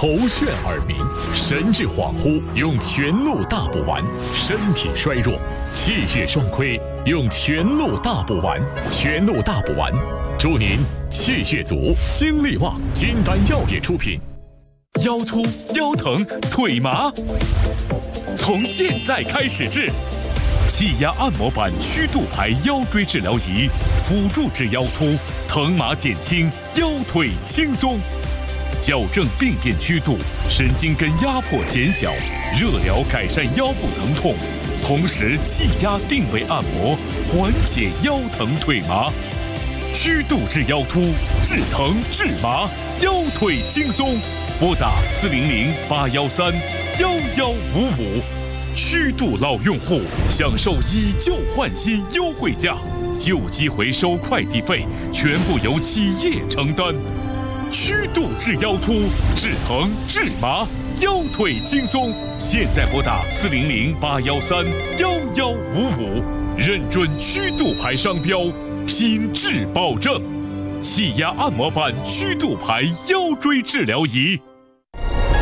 头眩耳鸣，神志恍惚，用全鹿大补丸；身体衰弱，气血双亏，用全鹿大补丸。全鹿大补丸，祝您气血足，精力旺。金丹药业出品。 腰突、腰疼、腿麻，从现在开始治。气压按摩板曲度牌腰椎治疗仪，辅助治腰突，疼麻减轻，腰腿轻松。矫正病变曲度，神经根压迫减小，热疗改善腰部疼痛，同时气压定位按摩，缓解腰疼腿麻。曲度治腰突，治疼治麻，腰腿轻松。拨打400-813-1155，曲度老用户享受以旧换新优惠价，旧机回收快递费全部由企业承担。曲度治腰突，治疼治麻，腰腿轻松。现在拨打400-813-1155，认准曲度牌商标，品质保证。气压按摩板曲度牌腰椎治疗仪。